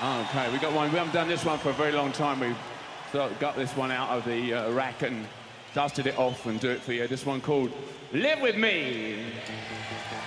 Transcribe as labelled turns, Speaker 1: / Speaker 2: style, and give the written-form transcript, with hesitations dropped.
Speaker 1: Okay, we got one. We haven't done this one for a very long time. We got this one out of the rack and dusted it off and do it for you. This one called Live With Me.